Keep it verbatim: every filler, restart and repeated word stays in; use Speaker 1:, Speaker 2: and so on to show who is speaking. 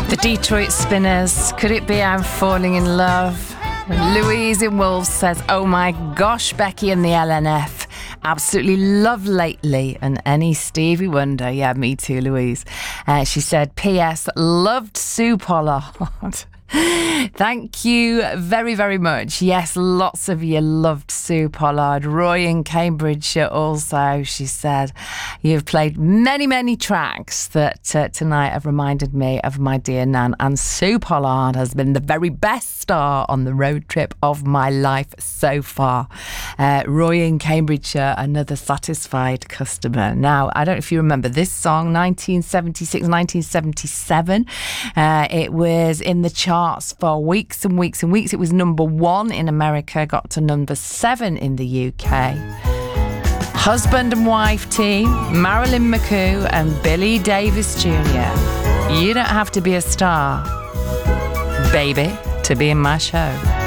Speaker 1: The Detroit Spinners, Could It Be I'm Falling in Love? Louise in Wolves says, oh my gosh, Becky and the L N F. Absolutely love Lately and any Stevie Wonder. Yeah, me too, Louise. Uh, she said, P S loved Sue Pollard. Thank you very, very much. Yes, lots of you loved Sue Pollard. Roy in Cambridgeshire also, she said, you've played many, many tracks that uh, tonight have reminded me of my dear Nan. And Sue Pollard has been the very best star on the road trip of my life so far. Uh, Roy in Cambridgeshire, another satisfied customer. Now, I don't know if you remember this song, nineteen seventy-six, nineteen seventy-seven. Uh, it was in the chart for weeks and weeks and weeks. It was number one in America, got to number seven in the U K. Husband and wife team, Marilyn McCoo and Billy Davis Junior You don't have to be a star, baby, to be in my show.